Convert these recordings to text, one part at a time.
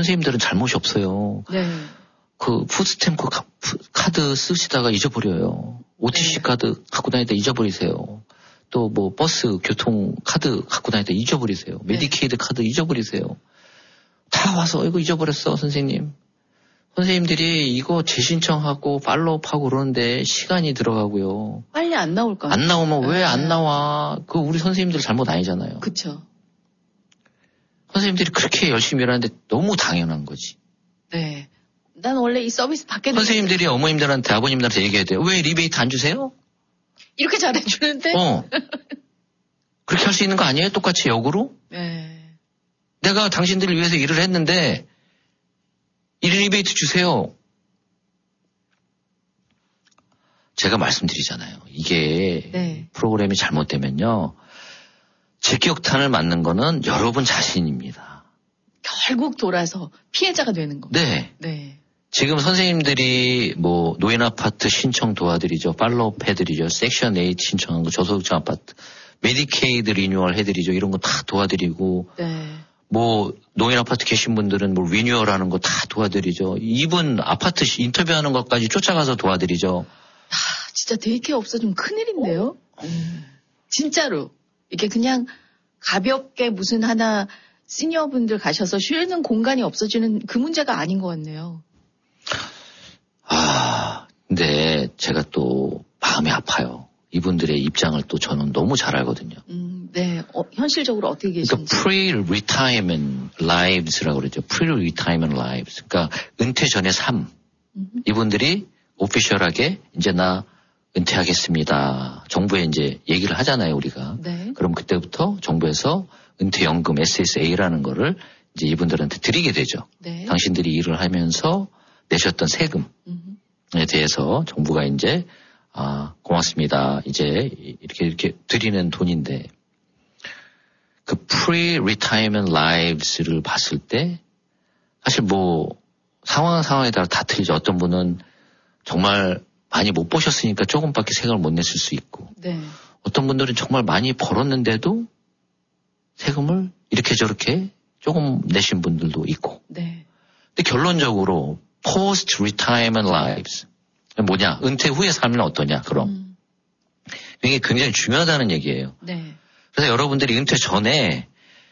선생님들은 잘못이 없어요. 네. 그 푸드스탬프 카드 쓰시다가 잊어버려요. OTC 네. 카드 갖고 다니다 잊어버리세요. 또 뭐 버스 교통 카드 갖고 다니다 잊어버리세요. 메디케이드 카드 잊어버리세요. 다 와서 이거 잊어버렸어 선생님. 선생님들이 이거 재신청하고 팔로우하고 그러는데 시간이 들어가고요. 빨리 안 나올까? 안 나오면 왜 안 나와? 그 우리 선생님들 잘못 아니잖아요. 그쵸. 선생님들이 그렇게 열심히 일하는데 너무 당연한 거지. 네. 난 원래 이 서비스 받게 되는 선생님들이 어머님들한테 아버님들한테 얘기해야 돼요. 왜 리베이트 안 주세요? 이렇게 잘해주는데? 그렇게 할 수 있는 거 아니에요? 똑같이 역으로? 네. 내가 당신들을 위해서 일을 했는데 이 리베이트 주세요. 제가 말씀드리잖아요. 이게 네. 프로그램이 잘못되면요. 직격탄을 맞는 거는 여러분 자신입니다. 결국 돌아서 피해자가 되는 겁니다. 네. 네. 지금 선생님들이 뭐 노인 아파트 신청 도와드리죠. 팔로우업 해드리죠. 섹션 8 신청한 거 저소득층 아파트. 메디케이드 리뉴얼 해드리죠. 이런 거 다 도와드리고. 네. 뭐 노인 아파트 계신 분들은 뭐 리뉴얼하는 거 다 도와드리죠. 이분 아파트 인터뷰하는 것까지 쫓아가서 도와드리죠. 진짜 데이케어 없어지면 큰일인데요. 진짜로. 이게 그냥 가볍게 무슨 하나 시니어분들 가셔서 쉬는 공간이 없어지는 그 문제가 아닌 것 같네요. 근데 제가 또 마음이 아파요. 이분들의 입장을 또 저는 너무 잘 알거든요. 네. 현실적으로 어떻게 계신지. 그러니까 pre-retirement lives라고 그러죠. pre-retirement lives. 그러니까 은퇴 전의 삶. 이분들이 오피셜하게 이제 나 은퇴하겠습니다. 정부에 이제 얘기를 하잖아요, 우리가. 네. 그럼 그때부터 정부에서 은퇴연금 SSA라는 거를 이제 이분들한테 드리게 되죠. 네. 당신들이 일을 하면서 내셨던 세금에 대해서 정부가 이제 고맙습니다. 이제 이렇게 드리는 돈인데 그 pre-retirement lives를 봤을 때 사실 뭐 상황에 따라 다 틀리죠. 어떤 분은 정말 많이 못 보셨으니까 조금밖에 세금을 못 냈을 수 있고 네. 어떤 분들은 정말 많이 벌었는데도 세금을 이렇게 저렇게 조금 내신 분들도 있고. 네. 근데 결론적으로 post-retirement lives 뭐냐? 은퇴 후의 삶은 어떠냐? 그럼 이게 굉장히 중요하다는 얘기예요. 네. 그래서 여러분들이 은퇴 전에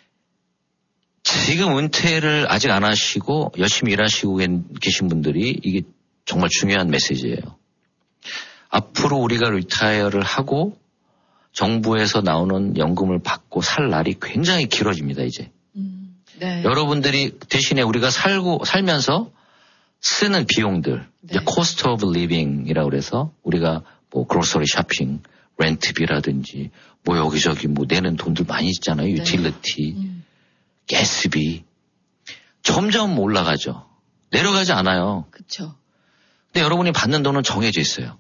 지금 은퇴를 아직 안 하시고 열심히 일하시고 계신 분들이 이게 정말 중요한 메시지예요. 앞으로 우리가 리타이어를 하고 정부에서 나오는 연금을 받고 살 날이 굉장히 길어집니다, 이제. 네. 여러분들이 대신에 우리가 살면서 쓰는 비용들, 네. cost of living이라고 그래서 우리가 뭐 grocery shopping, 렌트비라든지 뭐 여기저기 뭐 내는 돈들 많이 있잖아요. 네. 유틸리티, 가스비. 점점 올라가죠. 내려가지 않아요. 그렇죠. 근데 여러분이 받는 돈은 정해져 있어요.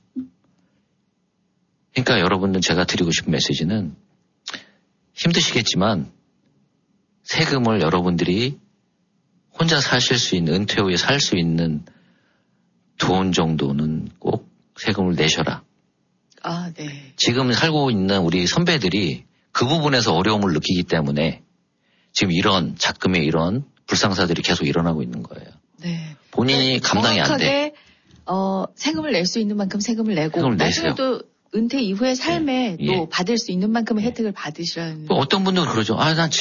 그러니까 여러분들 제가 드리고 싶은 메시지는 힘드시겠지만 세금을 여러분들이 혼자 사실 수 있는 은퇴 후에 살 수 있는 돈 정도는 꼭 세금을 내셔라. 네. 지금 살고 있는 우리 선배들이 그 부분에서 어려움을 느끼기 때문에 지금 이런 작금의 이런 불상사들이 계속 일어나고 있는 거예요. 네. 본인이 감당이 안 돼. 세금을 낼 수 있는 만큼 세금을 내고 세금을 나중에 내세요. 또 은퇴 이후의 삶에 예. 또 받을 수 있는 만큼의 혜택을 받으시라는. 어떤 분들은 그러죠.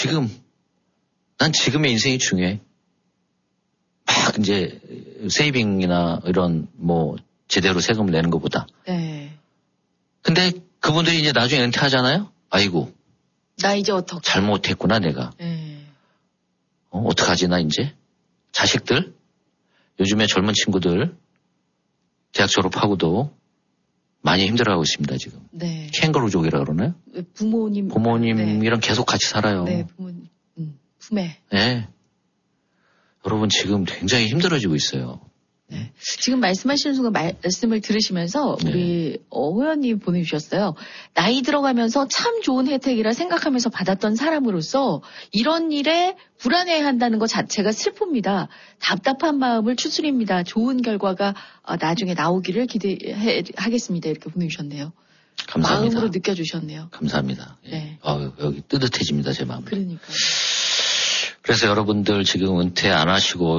난 지금의 인생이 중요해. 막 이제 세이빙이나 이런 뭐 제대로 세금을 내는 것보다. 네. 근데 그분들이 이제 나중에 은퇴하잖아요. 아이고. 나 이제 어떻게. 잘못했구나 내가. 네. 어떡하지 나 이제. 자식들. 요즘에 젊은 친구들 대학 졸업하고도 많이 힘들어하고 있습니다 지금. 네. 캥거루족이라 그러나요? 부모님이랑 계속 같이 살아요. 네, 부모님 품에. 네. 여러분 지금 굉장히 힘들어지고 있어요. 네. 지금 말씀하시는 순간 말씀을 들으시면서 우리 호연님 보내주셨어요. 나이 들어가면서 참 좋은 혜택이라 생각하면서 받았던 사람으로서 이런 일에 불안해한다는 것 자체가 슬픕니다. 답답한 마음을 추스립니다. 좋은 결과가 나중에 나오기를 기대하겠습니다. 이렇게 보내주셨네요. 감사합니다. 마음으로 느껴주셨네요. 감사합니다. 네. 여기 뜨뜻해집니다 제 마음. 그러니까. 그래서 여러분들 지금 은퇴 안 하시고